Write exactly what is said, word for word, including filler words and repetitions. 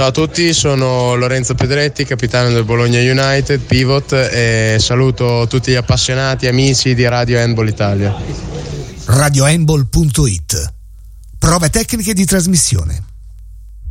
Ciao a tutti, sono Lorenzo Pedretti, capitano del Bologna United, pivot, e saluto tutti gli appassionati, amici di Radio Handball Italia. radio handball punto it. Prove tecniche di trasmissione.